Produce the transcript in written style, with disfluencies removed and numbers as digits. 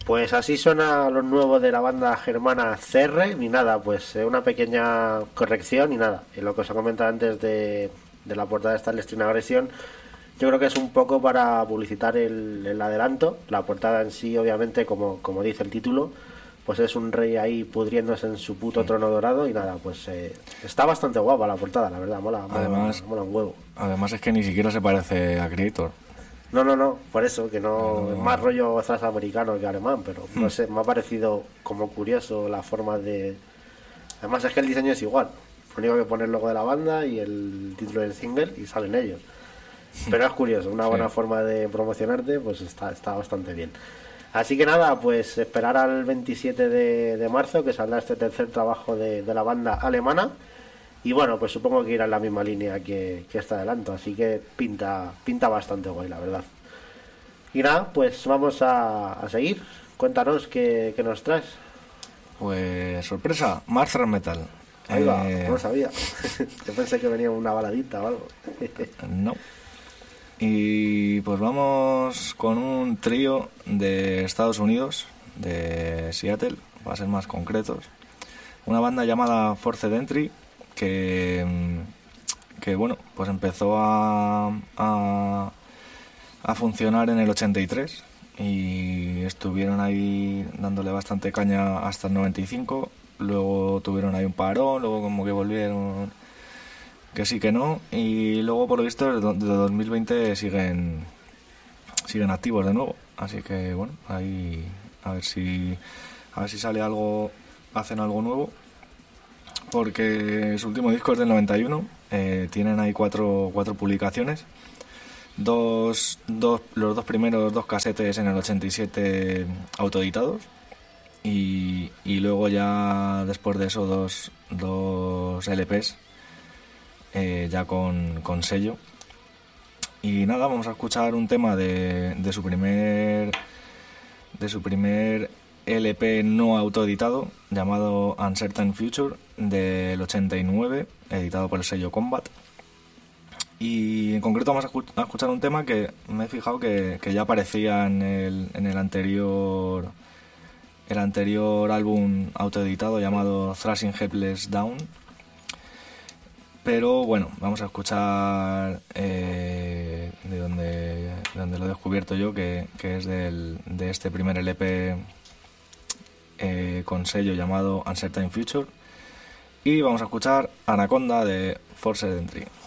Pues así suena lo nuevo de la banda germana CR, ni nada, pues una pequeña corrección y nada. Y lo que os he comentado antes de la portada de Starless String Aggression, yo creo que es un poco para publicitar el adelanto. La portada en sí, obviamente, como dice el título, pues es un rey ahí pudriéndose en su puto trono dorado y nada, pues está bastante guapa la portada, la verdad, mola un huevo. Además es que ni siquiera se parece a Creator. No, por eso, que no es más rollo thrash americano que alemán, pero no sé, me ha parecido como curioso la forma de... Además es que el diseño es igual, lo único que poner el logo de la banda y el título del single y salen ellos. Pero es curioso, una buena forma de promocionarte, pues está bastante bien. Así que nada, pues esperar al 27 de marzo que saldrá este tercer trabajo de la banda alemana. Y bueno, pues supongo que irá en la misma línea que este adelanto, así que pinta bastante guay, la verdad. Y nada, pues vamos a seguir. Cuéntanos qué nos traes. Pues sorpresa, Mars Thrash Metal. Ahí va, no lo sabía. Yo pensé que venía una baladita o algo. No. Y pues vamos con un trío de Estados Unidos, de Seattle, para ser más concretos. Una banda llamada Forced Entry que bueno, pues empezó a funcionar en el 83 y estuvieron ahí dándole bastante caña hasta el 95. Luego tuvieron ahí un parón, luego como que volvieron, que sí que no, y luego por lo visto desde 2020 siguen activos de nuevo, así que bueno, ahí a ver si sale algo, hacen algo nuevo, porque su último disco es del 91. Tienen ahí cuatro publicaciones, los dos primeros 2 casetes en el 87 autoeditados, y luego ya después de eso dos LPs ya con sello. Y nada, vamos a escuchar un tema de su primer LP no autoeditado llamado Uncertain Future del 89, editado por el sello Combat. Y en concreto vamos a escuchar un tema que me he fijado que ya aparecía en el anterior álbum autoeditado llamado Thrashing Helpless Down. Pero bueno, vamos a escuchar de donde lo he descubierto yo, que es de este primer LP con sello llamado Uncertain Future. Y vamos a escuchar Anaconda de Forced Entry.